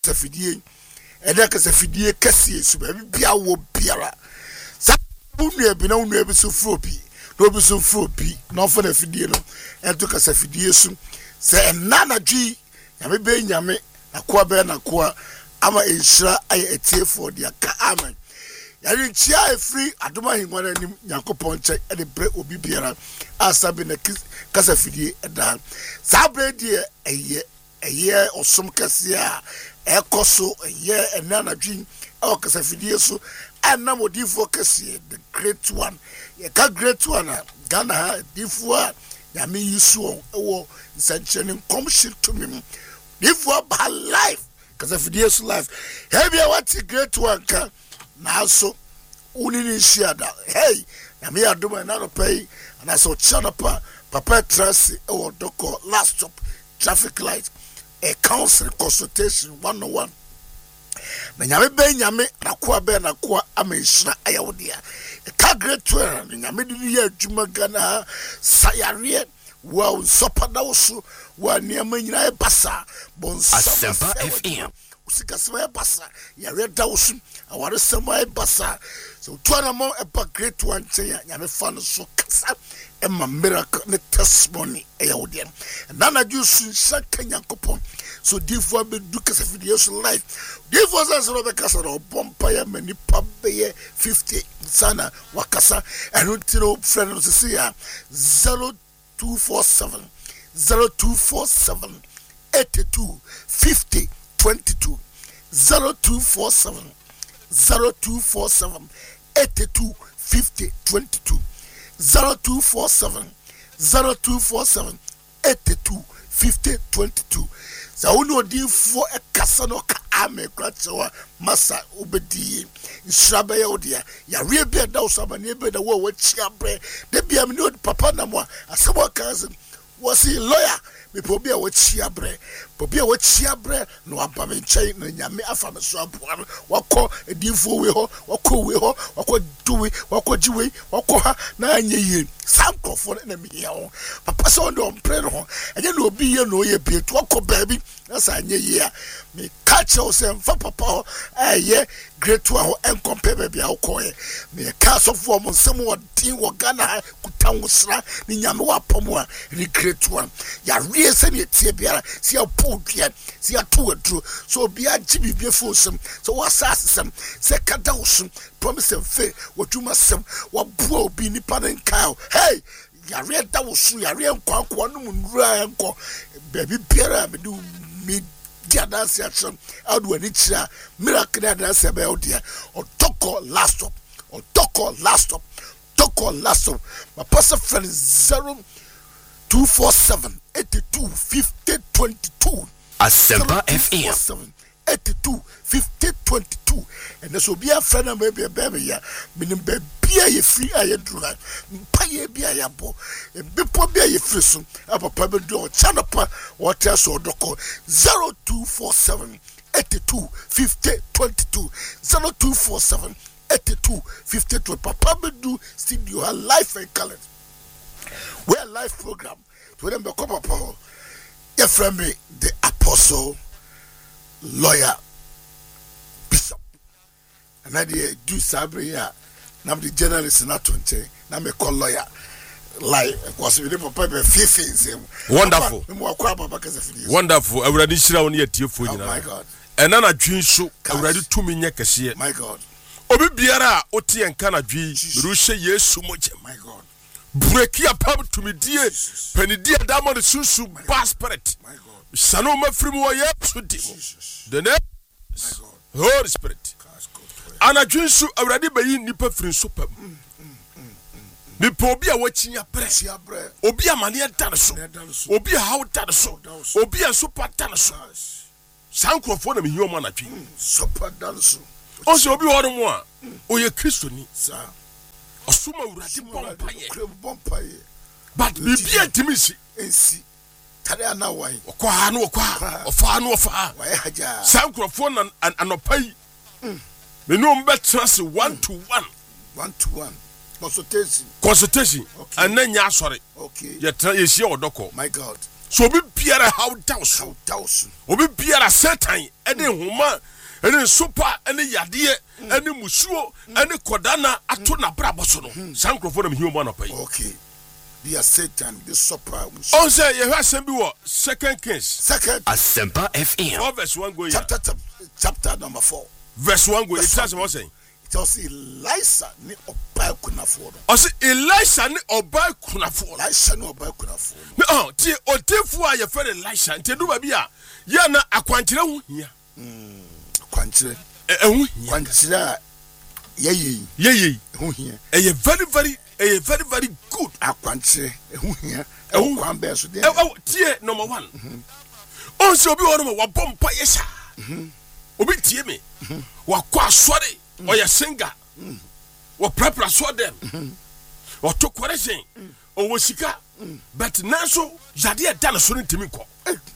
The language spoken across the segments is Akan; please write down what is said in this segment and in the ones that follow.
kasafidie ɛda kasafidie kɛseɛ so baabi bia wɔ biara sa wonua bi na wonua bi so furo bi na obi so furo bi na ɔfa na fidie no ɛnto kasafidie so sɛ ɛna na dwi nyame bɛ nyame na koa bɛ na koa ama ɛnhyira ayɛ atiefoɔ de aka amen yɛre nkyia ɛfiri adom ahengua no anim nyankopɔn nkyɛn ɛde brɛ obi biara asabe na kasafidie ɛda saa berɛ deɛ ɛyɛ ɔsom kɛseɛ a ɛkɔ so ɛyɛ ɛna anadwi ɛwɔ kasafidie so ɛnam odiifoɔ kɛseɛ the great one yɛka great one a Ghana ha diifoɔ a nyame yi soɔ ɛwɔ nsɛnkyerɛnne nkɔmhyɛ tumi mu diifoɔ ba life kasafidie so life ɛbia wate great one ka nanso woni ne nhyia da hey nyame yɛ adom ɛna nɔpa yi anaasɛ ɔkyerɛ no pa papa trase ɛwɔ dɔkɔ last stop traffic light a council consultation 101 na nyame bɛ nyame nakoa bɛ nakoa ama nhyira ayɛwo dea ɛka great one na nyame de yɛ adwuma Ghana sayareɛ wa nsɔpa da wo so wa nneɛma nyinaa ɛbasa Asempa FM usikasema ɛbasa yare da wo so aware sɛm ɛbasa so tuana mo ɛba great one kyɛn nyame fa no so kasa ɛma miracle ne testimony ɛyɛwo dea na na jusu nhyɛ kanyankopɔn so difoɔ bɛdu kasafidie so life difoɔ sɛ sɛ ɔbɛkasa na ɔbɔ mpayɛ ma nipa bɛyɛ 50 sana wakasa ɛno nti no frɛ no sisi a 0247 82 50 22 0247 82 50 22 0247 82 50 22 sa woni odinfo ekasa no ka ame krachewa masa obedi nhyira ya odia ya wie bia da usaba ne bia da wo chia bre de bia me no papa na mo asebo kanse wasi lawyer me pobi a wo chia bre no aba me nkyɛn na nyame afa me so aboa wakɔ edinfo we ho wakɔ duwe wakɔ jiwe wakɔ ha na anye yie sam kofo na me yɛ ho papa so ndo mpre no ho ɛnyɛ na obi yɛ no yɛ bietu wakɔ baabi na sa anye yie a me catch you say mfa papa ho ɛyɛ great one ho enkompe baabi a wokɔ me ka sofo mo nsɛm wɔ din wɔ Ghana kuta wo sra ni nyame wapɔm a ni great one ya wie sɛ ne tie biara si apodua si ato aduro so obi agye bibie fosem so wasasesem se kada wosum promise and faith wodwuma sem waboa obi nipa ne nkae hey yare da wosu yare nkwankwa no munura enko baby biara me do me dia dance action adu ani kira miracle dance be odia otoko last stop my person friend 0247 82 50 22 Asempa FM 82 50 22 and so be a friend of baby ya meaning baby ye free aye dura mpaye bia ya bo e bepo bia ye free so papa be do chanapa water so doko 0247 82 50 22 0247 82 50 22 papa be do studio life and calendar we a live program to them be papa your friend me the apostle lawyer bishop and I do sabre ya na the journalist na tonche na me call lawyer like was we papa be fifin wonderful wonderful awurade hira won ye tiefo nyina oh my god ena na dwen so awurade tumi nya kese my god obi biara a ote enka na dwen ru hye yesu moje my god breaki apam tumi die penidie damon susu bad spirit my god sano mafrim wo yesu di the name Holy Spirit anadwensu awurade bayi nipa firin so pam nipa obi a wachinya bre obi a mane da so obi a hawo da so obi a super da so sankrofo na me hioma anadwen super da so o se obi woro mo a o ye kristoni sa osuma awurade bompaye but bibia timisi ensi tare ana wai okwa no ofa no ofa wai haja sankrofo na anopai me no mbetra se 1 to 1 consultation okay. ananya asore okay ye tra ye hia odoko my god so obi biara how douse obi biara Satan ene homa ene sopa ene yade ene musuo ene kodana ato na brabo so no sankrofo na mehio mo anopai okay be a Satan the sopa on say ye asem bi wo second Asempa FM verse 1 go chapter number 4 verse 1 go it tells what saying it tells Elisha ni oba kunafo no o say Elisha ni oba kunafo no tie otefu a ye fere Elisha nte du ba bia ye na akwankyere ho hia akwankyere kwankyere ye ho hia very very good akwankyere ho hia kwan be so de tie number 1 on se obi wono wa bompa yesa obi tie me wa kwa asore oya singer wa prepare so dem wa to correction o wo sika but nanso yade e da na so ntimi ko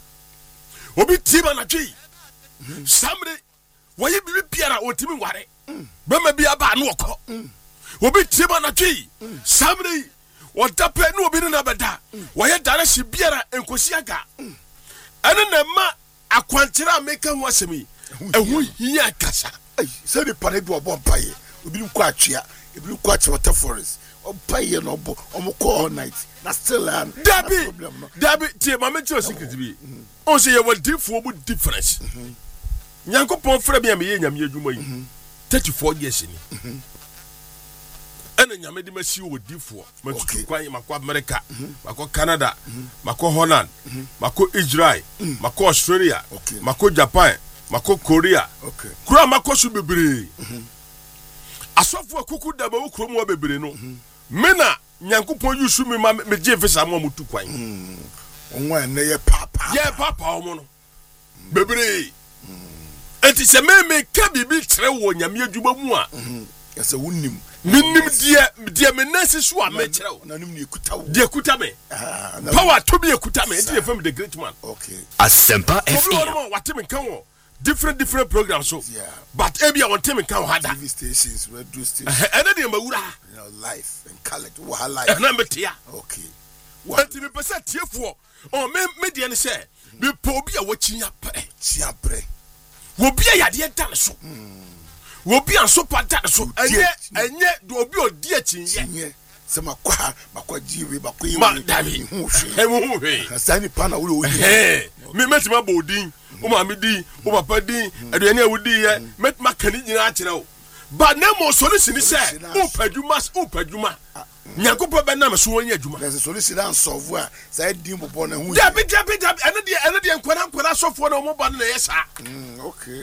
obi tie ma na twi samre wa ye bibi biara o timi ware ba ma bia ba na okọ obi tie ma na twi samre wa dape na obi na beda wa ye dare hye biara enkosi aga ene na ma akwankyera meka ho asemi ehu hia kasa say the parade do bompaye obi ko atwea ebi ko atwea water forest ompaye no obo omko all night na still Dabi tie mama tio secret bi on say ye wa different bu difference Nyankopon frɛ bi am ye nyame adwuma yi 34 years ni ena nyame di masi wo difo matutu kwan makọ America makọ Canada makọ Holland makọ Israel makọ Australia makọ Japan makọ Korea kura makọ su bebre asofo akuku da ba wo kuro mu bebre no mena Nyankopon yusu me ma me je fesa mo mutu kwan onwa na ye papa omo no bebre enti se me ka bibi kire wo nyame adwuma mu a yasa wunnim minim dia menase so a me kire wo na nim ne ekuta wo dia ekuta me power to be ekuta me enti fam the great man okay Asempa FM what me kan wo different programs so but ebia won temi kan hada TV stations radio stations ene de mawura life and color wo life na metia okay what me pesa tiefo o me de ne se me po bi a wachinya pre wo bi a yade dan so wo bi an so pa dan so enye do obi odi achinye se makwa jiwe makwa yi ma dabi hu hwe asani pana wo me metima bodin o ma me di o papa din aduane awudi ye metima kani nyina akire o ba na mo solution ni se o paduma Nyankopon be na me so won adwuma there's a solution and solve a say din bobo na hu dabi ene de nkwana sofo na mo ba na yesa okay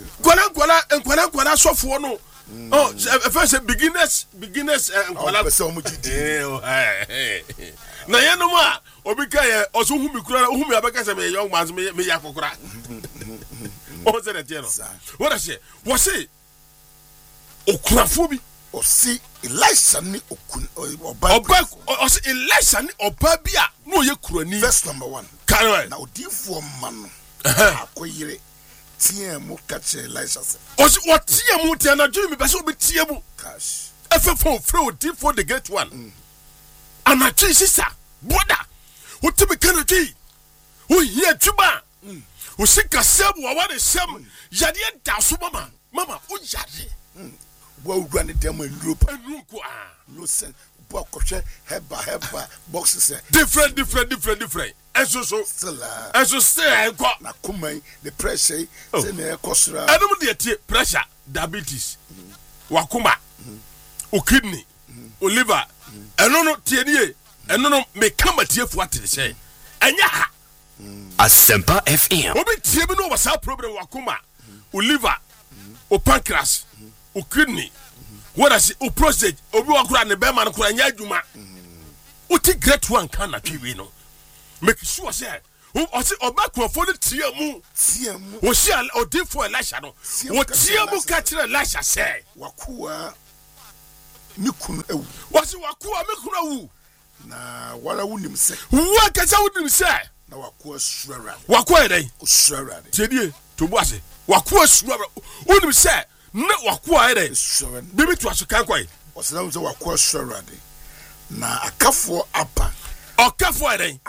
nkwana sofo no oh first beginners nkwana person mo gidi na ye no ma obi ka ye oso hu mi kura hu mi abaka se me young man me yakokora o se de tie no what I say what say okurafo bi o si Elisha ni oba o si Elisha ni oba bi a no ye kurani verse number 1 kan na odifo ma no akoyire tie mu ka che Elisha se o si o tie mu tie na dwumi be se obi tie mu cash efefo free odifo the great one anachi sisa boda o timi kanati o hia dwuma o sika seb wa wa de sem yade da so mama o yade wo run them in Europe enunku no sense bo kohwe heba boxes different eso still enko na kumai the pressure say na ekosura enum de tie pressure diabetes wakuma o kidney o liver eno no tie nie eno no me kama tie fu atire say enya ha Asempa FM obi tie bi no wasa problem wakuma o liver o pancreas o kidney what I say o prostate obi wakura ne be man kura nya adwuma o ti great one kan na twi no make sure say o se oba krofo ne tie mu o se o dey for Elisha no o tie mu ka kire Elisha say wakuwa mikunu ewu wasi wakuwa mikunu ewu na wala wunim se wa ka sa wunim se na wakuwa surara wakuwa eden surara tiedie to bu ase wakuwa surara wunim se na wakuwa eden bibi to aso kan kwai osena so wakuwa surara na akafo apa okafo eden apa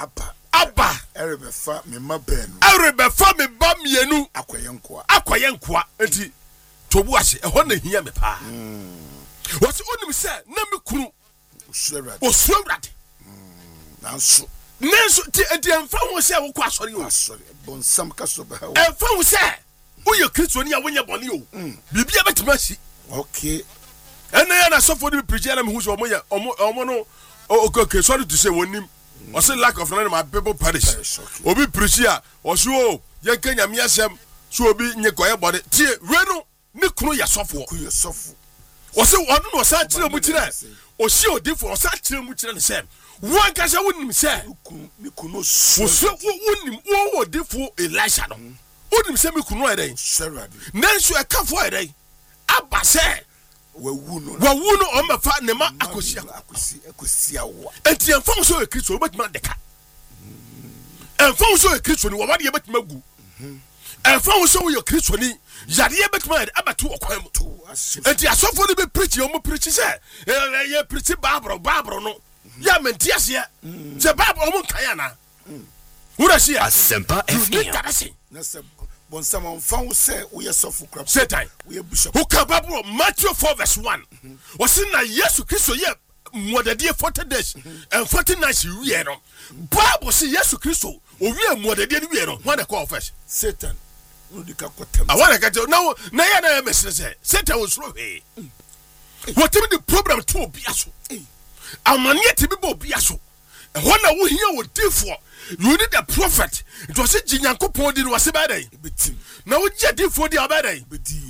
aba ɛrebefa me ma bɛn ɛrebefa me ba mienu akɔyɛ nkoa enti tobu ase ɛhɔ na hia me pa wɔse onim sɛ na me kunu osuawrade nanso ti enti ɛmfa ho sɛ wokɔ asɔre o bonsam ka so bɛha ɛmfa ho sɛ woyɛ kristoni a wonyɛ bɔne o biribia bɛtumi asi okay ɛnɛ yɛ na sɔfo de preach na mehu sɛ ɔmo no okay sorry to say wonim ɔse lack of knowledge my people perish obi preach a ɔse o yɛnka nyame asɛm so obi nye kɔyɛ bɔne tie we no ne kunu yɛ sɔfo ɔse ɔno no ɔsa kyerɛ mu kyerɛ ɔsi odifo ɔsa kyerɛ mu kyerɛ ne sɛ wɔn kasa wonim sɛ me kunu wonim wo odifo Elisha no wonim sɛ me kunu ayɛ dɛn nanso ɛkafo ayɛ dɛn aba sɛ wawu no ɔmɛfa ne ma akosia wa enti ɛmfa wo sɛ ɔyɛ kristo wobɛtumi adeka ɛmfa wo sɛ ɔyɛ kristo ni wɔwadeɛ bɛtumi agu ɛmfa wo sɛ woyɛ kristo ni yadeɛ bɛtumi abɛto ɔkwan mu enti asɔfo no bɛprikyi ɔmo prikyi sɛ yɛ prikyi baaboro no yɛ mente aseɛ sɛ baaboro ɔmo nkae anaa wura hyia Asempa FM bonsam ɔmfa wo sɛ woyɛ sɔfo kra Satan woyɛ bishop who ka Bible Matthew 4:1 wɔse na Yesu Kristo yɛ mmuadadeɛ 40 days and 40 nights wiɛ no Bible se Yesu Kristo owie mmuadadeɛ no wiɛ no wɔn na call first Satan no di ka kotem awara ka na yɛ na mesere sɛ Satan was slow he wɔtemi the problem to obia so amaniɛ te bi bɔ obia so ɛhɔ na wo hia wo difo you need a prophet it was a jinyankopon di was bad day now we just did for the bad day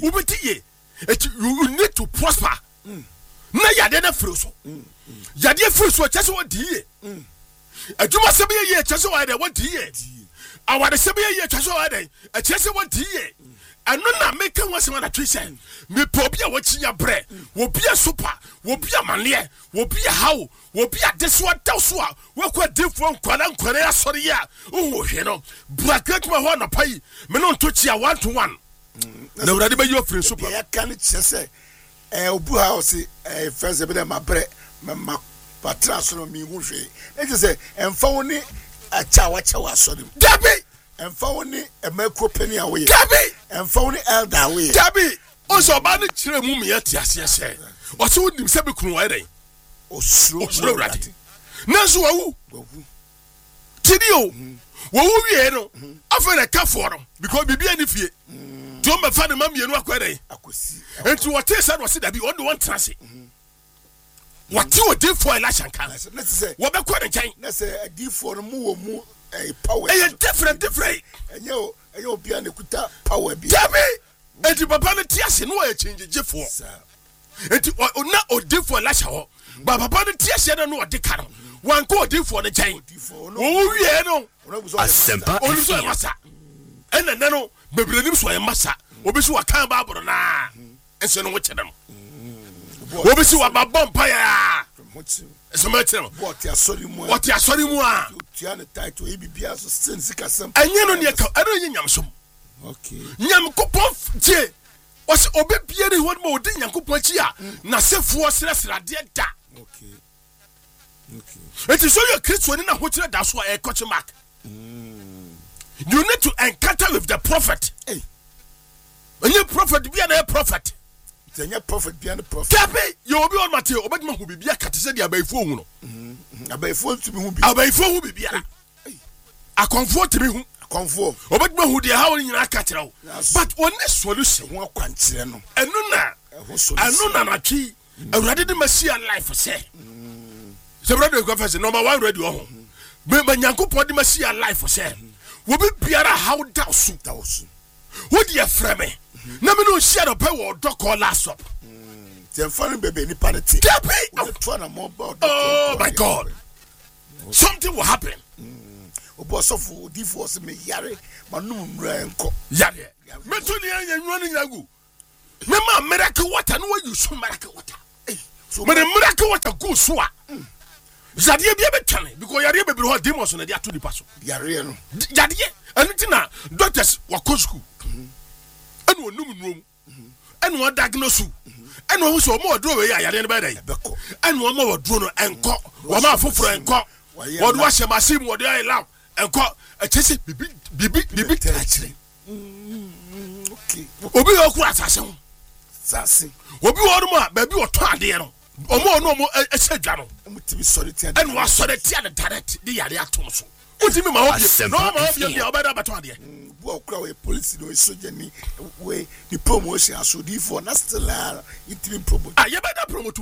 you need to prosper na yade na fruso yade fruso chese what die aduma sebe ye chese what what die awade sebe ye chese what dey chese what die anu na make one se na twese me po bia wo chinya bre wo bia super wo bia manle wo bia hawo wo bia deso ataso a wo kwa defo nkwara asori ya wo hwe no bracket ma ho na pai me no to chia 1 to 1 na urade ba yo free super ya kan chese obu ha o se first be ma bre ma patra so no mi hu hwe e se emfa wo ni acha wa asori dabi emfa wo ni emako pani awe dabi emfa wo ni elder awe dabi oso ba ni kire mu me ati ase ase o se wonim se be kunu wa dey osuro urade nanso wawu tidio wawu wie no afa na kafo no because bibia ni fie to me fa ne ma mienu akwere akosi enti what say said was that be on the one trance what you did for Elisha kan wo be kwa nkyɛn na se adifo no mu wo mu power different enyo obia ne kuta power bi dabi enti papa no tiase no wa change gifo enti na odifo Elisha ho ba papa no tiase no odi ka no wan ko odifo no nkyɛn wo wie no Asempa FM masa ena no bebranim so yɛ masa obi so wakan Bible na enso no wo kyɛ no obi so wababɔ mpaya so ma kyerɛ what asori mu a tia ne title bibia so sense kasam enye no ne ka ɛno nye nyamsom okay nyamkopɔn tie wɔse obi bia ne ho ma odi nyankopɔn akyi a na sefoɔ srɛsrɛdeɛ da okay it so your Christ when na ho kyerɛ da so a ɛkɔkye mark you need to encounter with the prophet enye prophet bia na prophet enye prophet bia na prophet kabe you obi on Matthew obedima hu bibia kate sɛ de abaifo hu no abaifo ntumi hu bi abaifo hu bibia akonfo timi hu akonfo obedima hu de hawo nyina ka kyerɛ wo but one solution ho akwankyerɛ no ɛno na natwi awurade de masia life sɛ brother confess number 1 ready ho me nyankopɔn de masia life sɛ wo bi biara how douse wo de frame na me no share up wo doctor last up dem fan bebe ni party oh my God something will happen obosofu divorce me yare manum nra enko yare me to ni anyanwa ni nyagu me ma miracle water no you so miracle water so me miracle water go so a Yadie bia betwane because yadie bebre ho demons na dia to di paso yare no yadie anitina doctors wako school enu onum nuom enu o diagnose enu o so mo oduro we yadie no be dai enu o mo oduro no enko wo ma foforo enko wo do ahye machine wo do ai lam enko echese bibi tachire okay obi okura asase ho sase obi woru ma ba bi oto ade no omo esedwa no omutimi sori tia and was sori tia the direct the yare atom so utimi ma obi no ma obi bi obeda bato ade bu okura we police no soja ni we the promotion aso di for na still itimi promote ye beda promote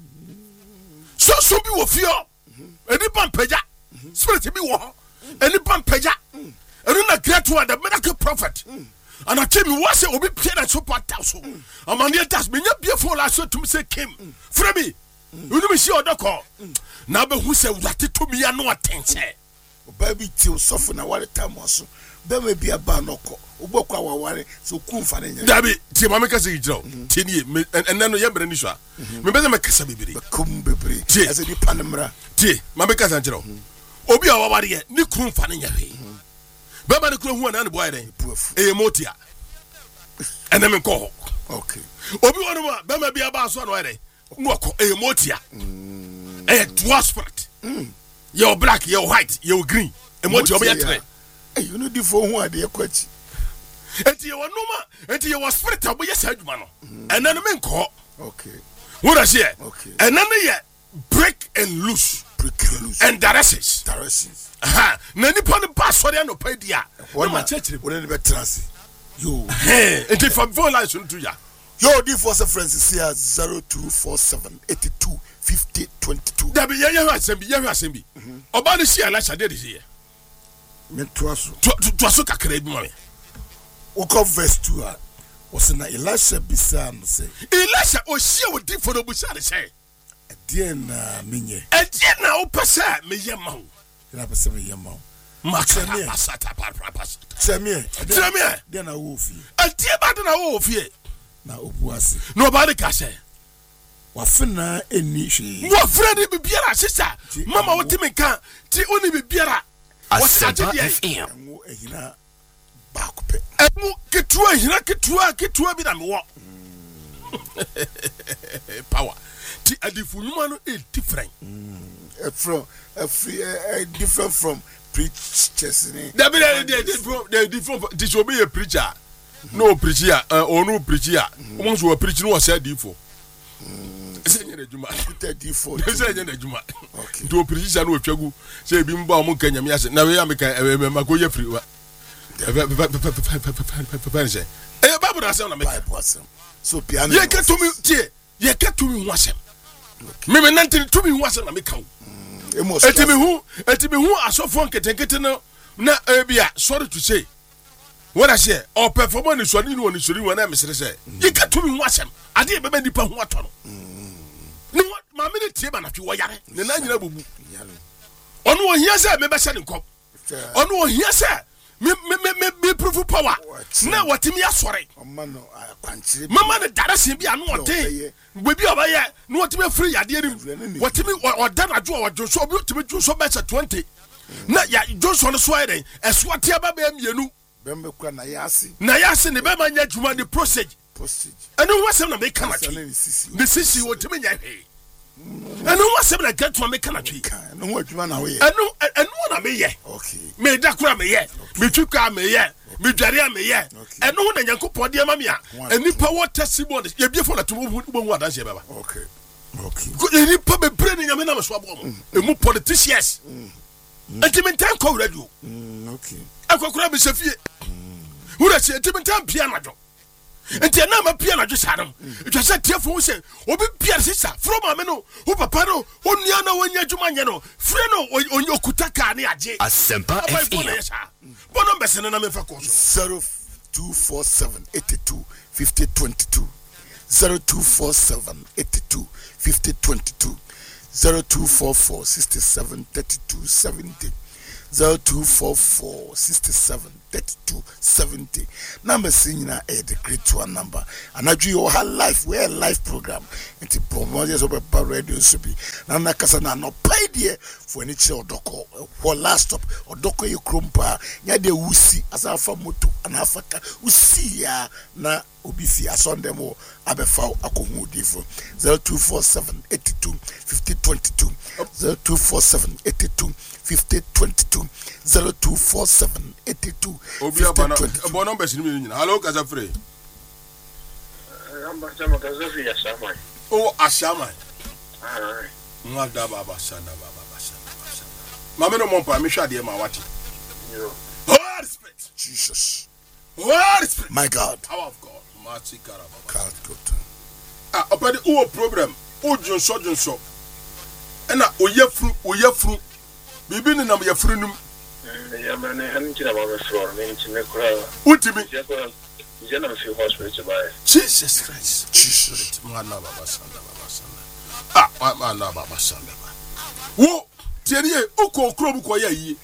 so bi wo fio eni pampaja spirit bi wo eni pampaja eni na great one the miracle prophet and I tell me what say obi pay that support so amane das me nya biefo la so tum say came frɛ me unu me see odoko na be hu say wate to me ya no attention oba bi ti osofo na ware time so be me bia ba noko obokwa waware so kumfa ne nya dabi ti ma me kasa yiro ti ni enna no ye bre ni so a me be me kasa bibiri kum bibiri as di panamra ti ma me kasa njiro obi a waware ye ni kumfa ne nya he baba ne kuro hu na ne boy den motia ene me ko okay obi wonu ma baba bia ba so na were no ko motia dwarf spirit you black you white you green motia obi atre you know the for hu ade kwachi enti you no ma enti you spirit obi yes adwuma no ene no me ko okay what I say okay ene no ye break and loose and directions na nipa ne ba sori no pa dia what ma church we ne be trance yo enti for phone line so to ya yo di for Francis here 0247 82 50 22 da bi ye hwasem bi oba ne sia la chade de here me to aso kakra bi ma me o ko verse 2 was na Elisha bisa no say Elisha o sia wo di for no busa de say na menye na o pesa me yema ho na pesa me yema ho makana pasata parapasa semie de na wo fi ba de na wo fi na obuase no ba de ka say wa fena eni hwe wo fera de bibiara sisa mama wo timi kan ti oni bibiara Asempa FM ngo ehina ba ko pe emu ketua bi na me wo power ti adifunuma no different different from preachers ni they different this will be a preacher no preacher or no preacher once you preach no say difo say nyere juma difo say nyere juma to preacher no twagu say bi mba o kan nyame ase na we am kan makoye free wa Bible na say na make so piano ye get to me tie ye get to me wasem me nantin to me wasem na me kan eti me hu asofo nketenkete no na bia sorry to say what I say or perform ni so ni no ni sori wona me sere say ye get to me wasem ade e beba nipa hu ato no ni ma me ne tie ba na twi wo yare ne na nyina bobu onu o hia say me be se ne nkop onu o hia say me proof power na watimi asore mama ne darase bi anu oden we bi obaye na watimi free yade rim watimi odan adwo ojo obi watimi ju so besa 20 na ya Johnson so ayden eswate aba ba mienu bembe kwa na yasi ne be manya juma the process enu wasem na me kana twi the sisi watimi nya he enu wasem na get to me kana twi enu adwuma na we enu na me ye okay me da kura me ye me twika me ye me dware me ye enu na Nyankopon de ma me a enipa wo testimony ye biefo na tumo hu adanse baba okay enipa be bre ni nyame na me so abo mo emu politicians entimentan ko radio okay akokura be sefie wura se entimentan pia na jo enti na ma pia na jo saram etwa se tiefo wo se obi pia sisa from ma me no wo papa no onua na wonya djuma nye no frɛ no onye okuta ka ne agye Asempa FM bono mbese na me fa ko so 0247 82 50 22 0247 82 50 22 0244 67 32 70 0244 67 3270. Number senior the great one number. And I do your whole life. We're a live program. And the promoters of a radio should be. Nana Kasana no pay dear for any child doko or last stop or doko you crumpa. Yade usi as alpha moto and Africa usi ya na ubisi asondemo abefau akomu divo 0247 82 50 22 0247 82 50 22 0247 82 50 22. Bon number sini. Hello Kasafre. Amba chama Kasafre ya Shamai. Oh Ashamai. Ah. Mwada baba sana. Mama no mompa me hwa de ma wati. Yo. Holy Spirit. Jesus. Holy Spirit. My God. Power of God. Machi karaba. God good. Opede o problem. O junso. Ena oyefru. Bibi ni nam yefru num. Ya mane hanti na mama floor ni ntime kura. Utimi. Je na fi hospital by. Jesus Christ. Jesus. Mwana baba sana. Mwana baba sana. Wo tieriye uko okrobu ko ya yi.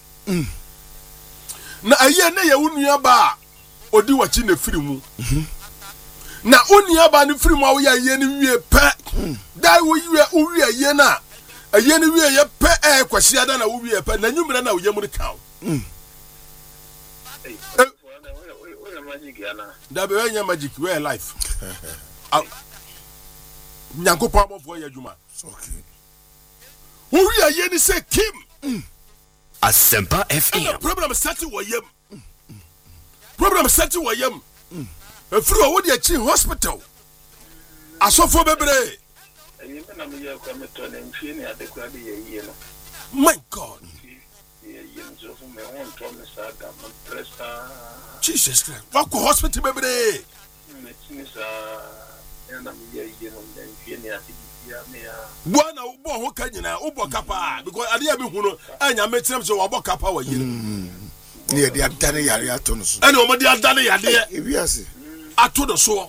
Na aye na ye wunua ba odi wachi na firi mu. Na onua ba ne firi mu a wo ya ye ne wie pe. Dai wo wie ye na aye ne wie ye pe kwasi ada na wo wie pe na nyumre na wo ye mu de kaw. Da be nya magic we life. Nyankopa abofo ya adwuma. Okay. Wo wie ye ni say Kim. Asempa FM. Problem setting wo yam. Problem setting wo yam. Efiri wo de achi hospital. Asofo bebre. Na me ya kwa meto na mfie ni adekwa de ye no. My God. Jesus Christ. What go hospital bebre? Bwana ubo ho kanyina ubo kapa because ade ya bi hu no anya metrem so wabo kapa wa yire. Ne de adane yare ato no so. Ene o mo de adane yade Ewiase. ato do so.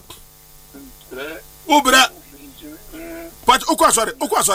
Obra. But ukwasore.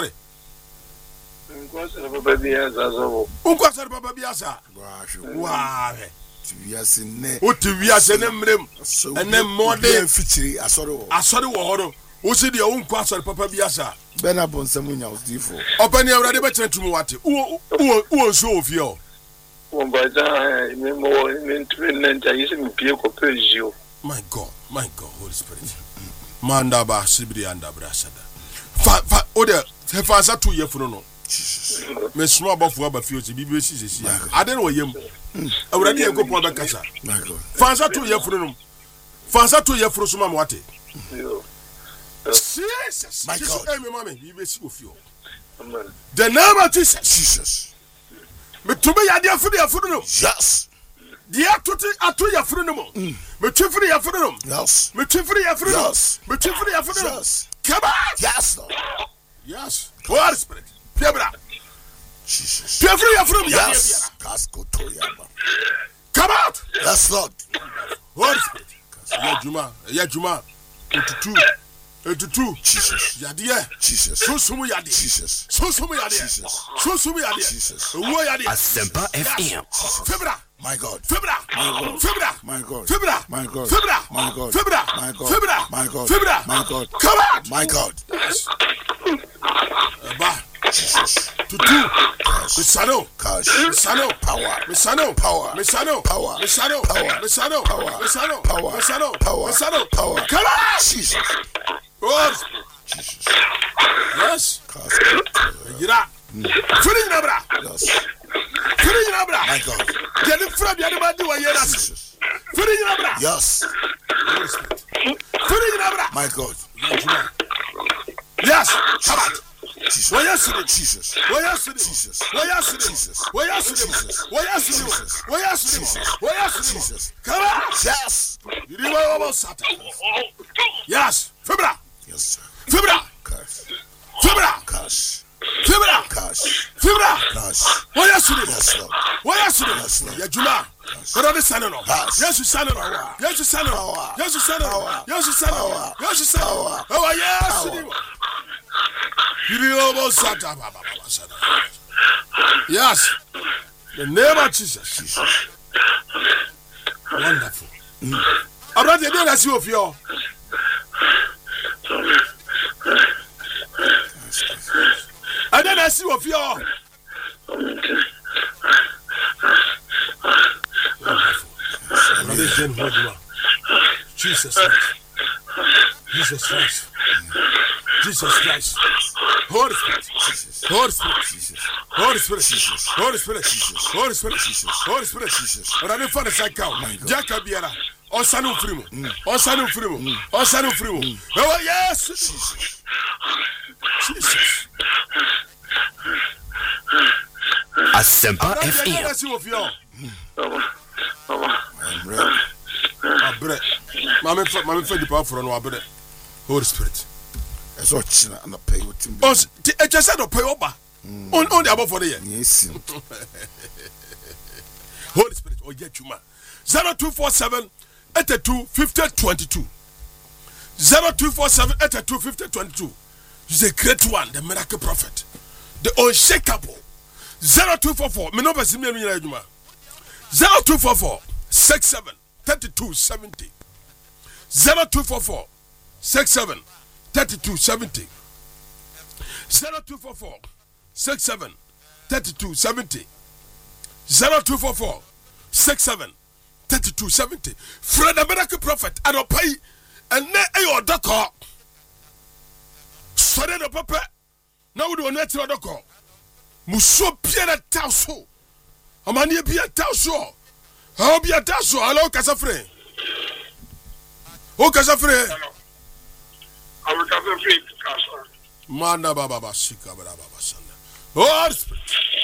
Baba biasa so. Ukwasore baba biasa. Wa. Tiwiase ne. O tiwiase ne mrem. Ene modern feature asore wo. Asore wo horo. O se de o nkwasore papa biasa. Bena bonsam nya odifo. Obani awrade be kyerɛtum wate. Wo so ofie o. Wo baza me mo me ntwennenta yise mpie ko pezio. My God, Holy Spirit. Manda ba sibri anda brasada. Fa ode fa sa to yefunu no. Jesus. Me small abofo aba fie o ti bibi esi sesi. Ade no yem. Awrade ekopon ba kasa. My God. Fa sa to yefunu no. Fa sa to yefunu so ma wate. Yo. Jesus. My God. Hey, me mama, bibi esi ofie. Amen. The name of Jesus. Jesus. Me to be yade afunu no. Yes. Dia atu yafunu no mo. Me twefiri yafunu no. Yes. Me twefiri yafunu no. Yes. Me twefiri yafunu no. Yes. Come on. Yes, Lord. Yes. Holy Spirit. Piabra. Jesus. Twefiri yafunu no. Yes. Kasko toyaba. Come out. Yes, Lord. Holy Spirit. Ya juma. Etutu. Jesus. Yade. Jesus. Susumu yade. Jesus. Susumu yade. Jesus. Susumu yade. Jesus. Wo yade. Asempa FM. Fibra. My God. Fibra. Fibra. My God. Fibra. My God. Fibra. My God. Fibra. My God. Fibra. My God. Fibra. My God. Come out. My God. Yes. Ba. Jesus. Tutu. Misano. Cash. Misano. Power. Misano. Power. Misano. Power. Misano. Power. Misano. Power. Misano. Power. Misano. Power. Misano. Power. Come out. Jesus. Yes. Jesus. Yes. Cash. Gira. Fini nabra. Yes. Fini nabra. My God. Get the front. You never do a year. Jesus. Fini nabra. Yes. Fini nabra. My God. Yes. Come out. Jesus. Why yesterday? Jesus. Why yesterday? Jesus. Why yesterday? Jesus. Why yesterday? Jesus. Why yesterday? Jesus. Why yesterday? Jesus. Why yesterday? Jesus. Come on. Yes. You did what about Satan? Yes. Fibra. Yes, sir. Fibra. Cash. Fibra. Cash. Fibra. Cash. Fibra. Cash. Why yesterday? Yes, Lord. Why yesterday? Yes, Lord. Ya Juma. What are they saying now? Yes. Yes, you saying now. Yes, you saying now. Power. Yes, you saying now. Power. Yes, you saying now. Power. Yes, you saying now. Power. Oh, yes. Power. You did almost Satan. Yes. The name of Jesus. Wonderful. Abrante dey na see of you. I don't see of you. Jesus Christ. Jesus Christ. Jesus Christ. Holy Spirit. Holy Spirit. Holy Spirit. Holy Spirit. Holy Spirit. Holy Spirit. But I didn't find a cycle. Jackabiera. On Sanu Frimo. On Sanu Frimo. On Sanu Frimo. Oh, yes. Jesus. Asempa FM. Mama fed the power for no abede. Holy Spirit. That's what China and the pay with him. Oh, the just said pay over. On the above for the year. Yes. Holy Spirit, or get you man. 0247 82 50 22. 0247 82 50 22. He's a great one, the miracle prophet, the unshakable. 0244. Me no be simi me nyina adwuma. 0244 67 32 70. 0244 67 32 70. 0244 67 32 70. 0244 67 32 70. Fred the miracle prophet and pay and na ayo doko. Sore no papa. Na we do net doko. Muso Pierre Tasso. Amani Pierre Tasso. How be a Tasso? Hello, Casafre. Oh, Casafre. I will have a free Casa. Manda Baba Sika Baba Sanda. Oh, Spirit.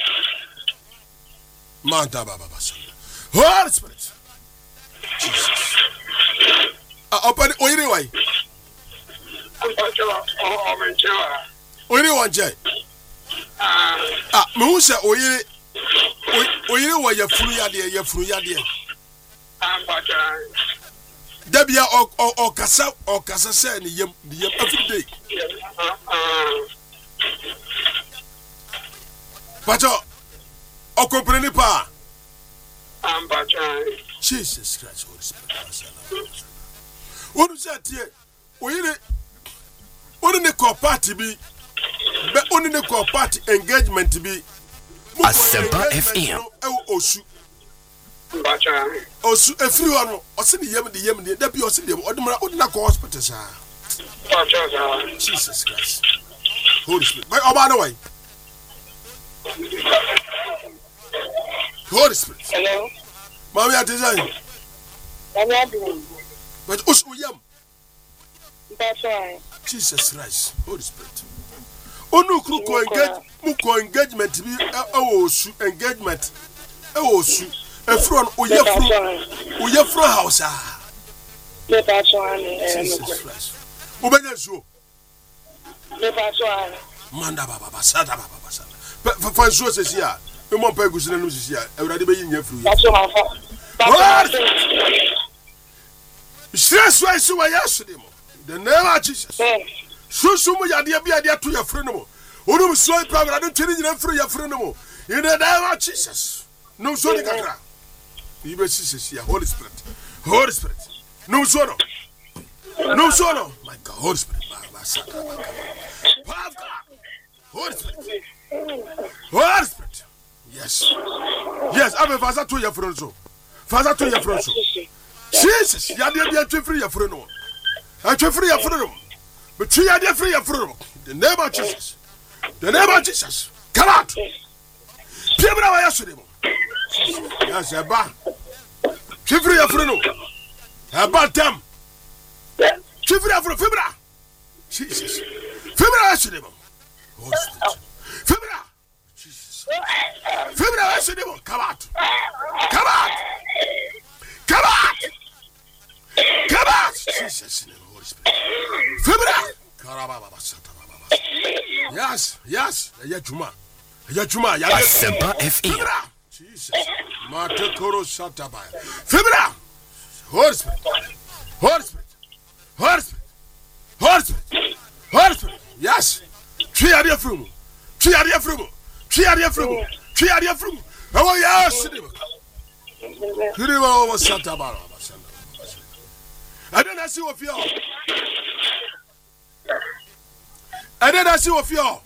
Manda Baba Sanda. Oh, Spirit. Jesus. Open Oiri way. Oiri one jay. Me who say Oiri wa ya furu ya de. Debia o kasa say ni yem every day. Pacho o comprendre pas. Jesus Christ, Holy Spirit. What is that here? Only the party be, but only the party engagement be. Asempa FM. Osu everyone. Osi the yem. That be osi the ordinary hospital. Jesus Christ, Holy Spirit. By the way, Holy Spirit. Hello. Mommy, I design. But Osu yam. That's right. Jesus Christ, Holy Spirit. Onu kruko engagement be osu engagement. Osu. Efron oyefro house ah. That's right. Jesus Christ. Obenya so. That's right. Manda baba sada baba sada. Fa so sesi a. E mo pa egusina no sesi a. Ewrade be yin afru. That's my fault. Stress why so why yesterday mo. The name of Jesus. So mo yade bia de to your friend mo. Onum so program I don't change your free your friend mo. In the name of Jesus. No so the kakra. You be Jesus here, Holy Spirit. Holy Spirit. No so no. No so no. My God, Holy Spirit. Holy Spirit. Holy Spirit. Yes. Yes, I'm a father to your friend so. Father to your friend so. Jesus, you are the free your friend. I free your friend. But you are the free your friend. The name of Jesus. The name of Jesus. Come out. People are yesterday. Yes, a bar. Free your friend. A bar them. Free your friend. Fibra. Jesus. Fibra yesterday. Fibra. Jesus. Fibra yesterday. Come out. Come out. Come out. Come out. Jesus. Holy Spirit. Fibra. Yes. Yajuma. Asempa FM. Fibra. Jesus. Matekoro Shatabaya. Fibra. Holy Spirit. Holy Spirit. Holy Spirit. Holy Spirit. Holy Spirit. Yes. Three are there from. Oh yes. Kiriba wa sata bara basanda. Adena si ofio. Adena si ofio.